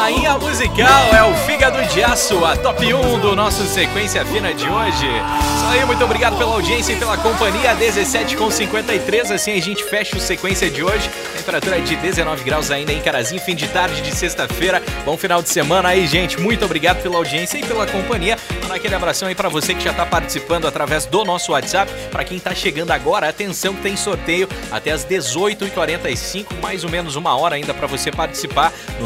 Rainha musical é o Fígado de Aço, a top 1 do nosso Sequência Fina de hoje. Isso aí, muito obrigado pela audiência e pela companhia. 17h53, assim a gente fecha o Sequência de hoje. Temperatura de 19 graus ainda em Carazinho, fim de tarde de sexta-feira. Bom final de semana aí, gente. Muito obrigado pela audiência e pela companhia. Mandar aquele abração aí pra você que já tá participando através do nosso WhatsApp. Pra quem tá chegando agora, atenção que tem sorteio até as 18h45, mais ou menos uma hora ainda pra você participar no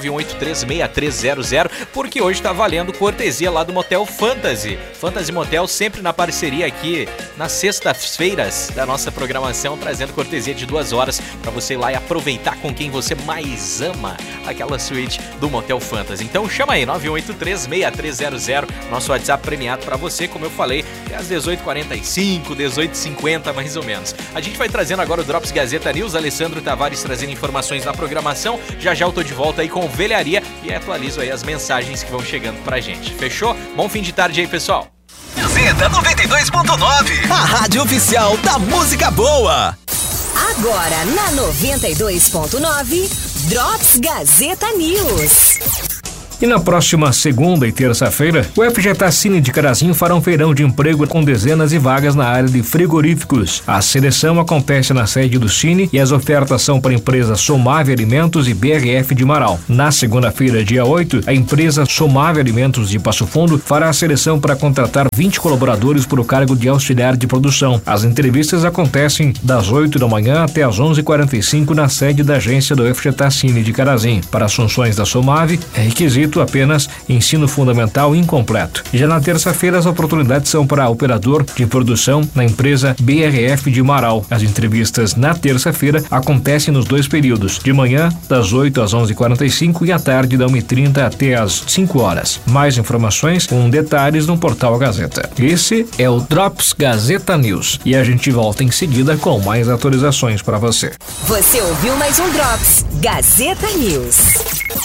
991836300, porque hoje tá valendo cortesia lá do Motel Fantasy. Fantasy Motel sempre na parceria aqui nas sextas-feiras da nossa programação, trazendo cortesia de 2 horas pra você ir lá e aproveitar com quem você mais ama aquela suíte do Motel Fantasy. Então chama aí, 991836300, nosso WhatsApp premiado pra você, como eu falei, é às 18h45, 18h50 mais ou menos. A gente vai trazendo agora o Drops Gazeta News, Alessandro Tavares trazendo informações na programação. Já eu tô de volta aí com Velharia e atualizo aí as mensagens que vão chegando pra gente. Fechou? Bom fim de tarde aí, pessoal. Gazeta 92.9, a rádio oficial da música boa. Agora na 92.9, Drops Gazeta News. E na próxima segunda e terça-feira, o FGTA Cine de Carazinho fará um feirão de emprego com dezenas de vagas na área de frigoríficos. A seleção acontece na sede do Cine e as ofertas são para a empresa Somave Alimentos e BRF de Marau. Na segunda-feira, dia 8, a empresa Somave Alimentos de Passo Fundo fará a seleção para contratar 20 colaboradores para o cargo de auxiliar de produção. As entrevistas acontecem das 8 da manhã até as 11h45 na sede da agência do FGTA Cine de Carazinho. Para as funções da Somave, é requisito apenas ensino fundamental incompleto. Já na terça-feira, as oportunidades são para operador de produção na empresa BRF de Marau. As entrevistas na terça-feira acontecem nos 2 períodos, de manhã das 8 às 11h45 e à tarde da 1h30 até às 5 horas. Mais informações com detalhes no portal Gazeta. Esse é o Drops Gazeta News e a gente volta em seguida com mais atualizações para você. Você ouviu mais um Drops Gazeta News.